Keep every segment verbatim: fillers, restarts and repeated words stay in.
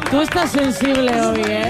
Tú estás sensible hoy, ¿eh?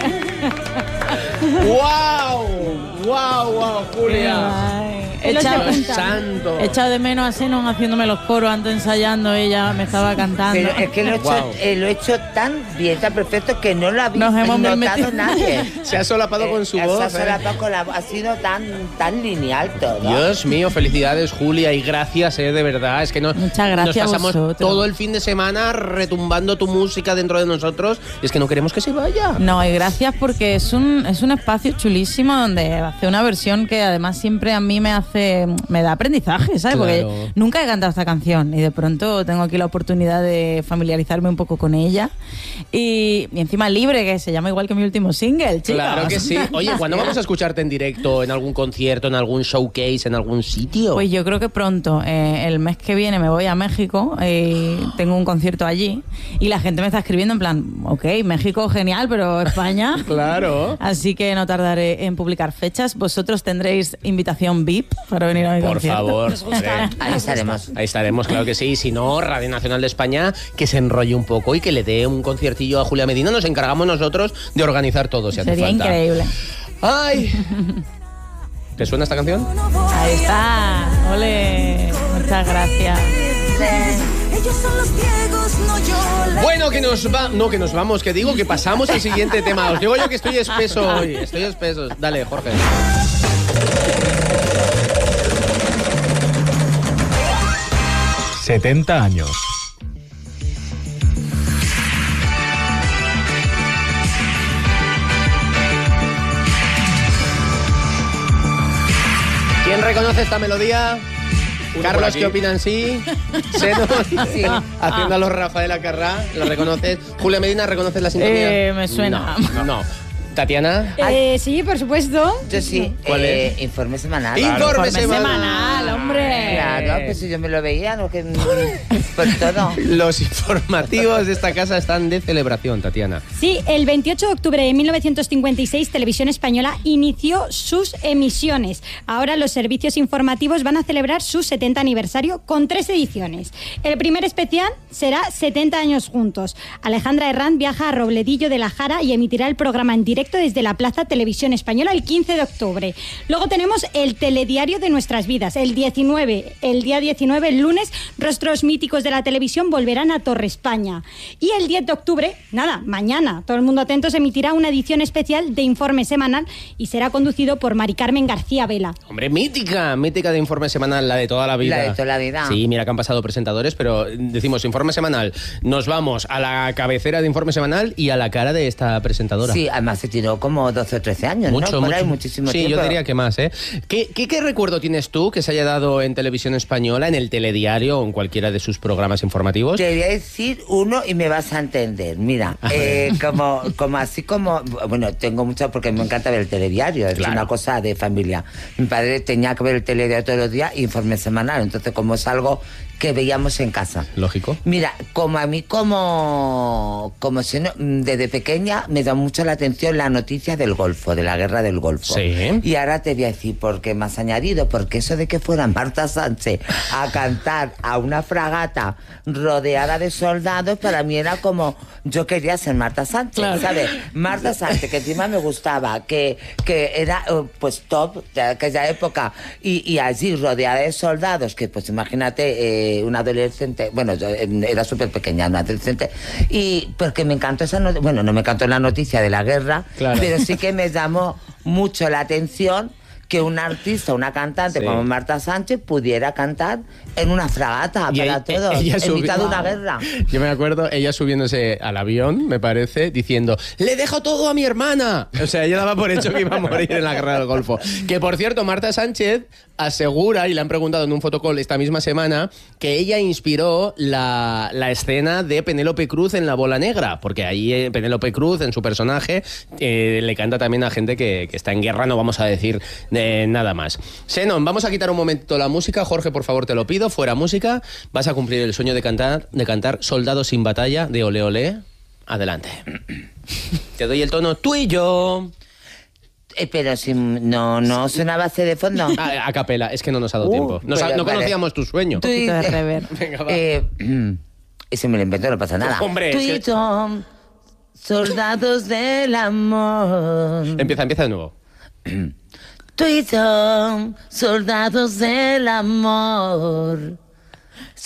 ¡Wow! ¡Wow, wow, Julia! He echado, santo. he echado de menos a Senon haciéndome los coros antes ensayando, ella me estaba cantando. Pero es que lo he, hecho, Wow. eh, lo he hecho tan bien, tan perfecto, que no lo había Nos hemos notado metido. nadie. Se ha solapado Eh, con su se voz. ha ¿eh? solapado con la voz. Ha sido tan, tan lineal todo. Dios mío, felicidades, Julia, y gracias, eh, de verdad. Es que no, Muchas gracias nos pasamos a vosotros. todo el fin de semana retumbando tu música dentro de nosotros y es que no queremos que se vaya. No, y gracias porque es un, es un espacio chulísimo donde hace una versión que además siempre a mí me hace, me da aprendizaje, ¿sabes? Claro. Porque nunca he cantado esta canción y de pronto tengo aquí la oportunidad de familiarizarme un poco con ella y, y encima libre, que se llama igual que mi último single, chicos. Claro que sí. Oye, ¿cuándo vamos a escucharte en directo, en algún concierto, en algún showcase, en algún sitio? Pues yo creo que pronto, eh, el mes que viene me voy a México, eh, tengo un concierto allí y la gente me está escribiendo en plan, ok, México genial, pero España... Claro. Así que no tardaré en publicar fechas. Vosotros tendréis invitación V I P para venir a mi Por concierto. favor, Nos gusta. hombre. Ahí estaremos. Ahí estaremos, claro que sí. Si no, Radio Nacional de España, que se enrolle un poco y que le dé un conciertillo a Julia Medina. Nos encargamos nosotros de organizar todo, si hace Sería falta. increíble. ¡Ay! ¿Te suena esta canción? Ahí está. Ole. Muchas gracias. Ellos son los ciegos, no yo. La Bueno, que nos va... No, que nos vamos, que digo que pasamos al siguiente tema. Os digo yo que estoy espeso hoy. Estoy espeso. Dale, Jorge. setenta años. ¿Quién reconoce esta melodía? Carlos, ¿qué opinan? Sí. Senon, sí. Haciendo a los Rafael Acarrá, ¿lo reconoces? Julia Medina, ¿reconoces la sintonía? Eh, me suena. No, no. ¿Tatiana? Eh, sí, por supuesto. Yo sí. ¿Cuál eh, es? Informe semanal. Informe Informe semanal. semanal, hombre. Claro, pues si yo me lo veía, no que por todo. Los informativos de esta casa están de celebración, Tatiana. Sí, el veintiocho de octubre de mil novecientos cincuenta y seis, Televisión Española inició sus emisiones. Ahora los servicios informativos van a celebrar su setenta aniversario con tres ediciones. El primer especial será setenta años juntos. Alejandra Herrán viaja a Robledillo de la Jara y emitirá el programa en directo desde la Plaza Televisión Española el quince de octubre. Luego tenemos el telediario de nuestras vidas. El diecinueve, el día diecinueve, el lunes, rostros míticos de la televisión volverán a Torre España. Y el diez de octubre, nada, mañana, todo el mundo atento, se emitirá una edición especial de Informe Semanal y será conducido por Mari Carmen García Vela. Hombre, mítica, mítica de Informe Semanal, la de toda la vida. La de toda la vida. Sí, mira que han pasado presentadores, pero decimos Informe Semanal. Nos vamos a la cabecera de Informe Semanal y a la cara de esta presentadora. Sí, además se tiró como doce o trece años, Mucho, ¿no? Por ahí, mucho. muchísimo sí, tiempo. yo diría que más, ¿eh? ¿Qué, qué, ¿Qué recuerdo tienes tú que se haya dado en Televisión Española, en el telediario o en cualquiera de sus programas informativos? Te voy a decir uno y me vas a entender. Mira, eh, como, como así como... Bueno, tengo mucho porque me encanta ver el telediario. Es Claro. una cosa de familia. Mi padre tenía que ver el telediario todos los días, Informe Semanal. Entonces, como es algo que veíamos en casa. Lógico. Mira, como a mí, como, como si no- desde pequeña me da mucho la atención la noticia del Golfo, de la guerra del Golfo. Sí. Y ahora te voy a decir por qué más añadido, porque eso de que fuera Marta Sánchez a cantar a una fragata rodeada de soldados, para mí era como, yo quería ser Marta Sánchez, Claro. ¿sabes? Marta Sánchez, que encima me gustaba, que, que era eh, pues top de aquella época, y, y allí rodeada de soldados, que pues imagínate, eh, una adolescente, bueno, yo eh, era súper pequeña, una adolescente, y porque me encantó esa noticia, bueno, no me encantó la noticia de la guerra, Claro. pero sí que me llamó mucho la atención que un artista, una cantante Sí. como Marta Sánchez pudiera cantar en una fragata Y para ella- todos, ella en subi- mitad de una guerra. Yo me acuerdo ella subiéndose al avión, me parece, diciendo ¡le dejo todo a mi hermana! O sea, ella daba por hecho que iba a morir en la guerra del Golfo. Que, por cierto, Marta Sánchez asegura, y le han preguntado en un fotocall esta misma semana, que ella inspiró la, la escena de Penélope Cruz en La Bola Negra, porque ahí eh, Penélope Cruz, en su personaje, eh, le canta también a gente que, que está en guerra, no vamos a decir eh, nada más. Senon, vamos a quitar un momento la música. Jorge, por favor, te lo pido. Fuera música. Vas a cumplir el sueño de cantar, de cantar Soldados sin batalla de Ole Ole. Adelante. Te doy el tono tú y yo. Eh, pero si no, no suena a base de fondo. Ah, a capela, es que no nos ha dado Uh, tiempo. Nos ha- pero no vale. conocíamos tu sueño. Tú y- poquito de rever. Venga, va. Eh, ese me lo invento, no pasa nada. Hombre, Tú es y que- yo soldados del amor. Empieza, empieza de nuevo. Tú y yo, soldados del amor.